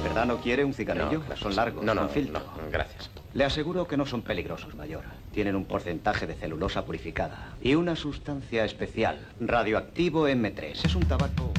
verdad no quiere un cigarrillo? No, Son largos, no, con filtro. no, gracias. Le aseguro que no son peligrosos, mayor. Tienen un porcentaje de celulosa purificada y una sustancia especial, radioactivo M3. Es un tabaco...